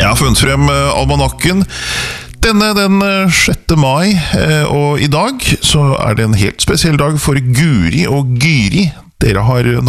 Jeg har funnet frem almanakken denne den 6. mai, og i dag så er det en helt spesiell dag for Guri og Gyri. Dere har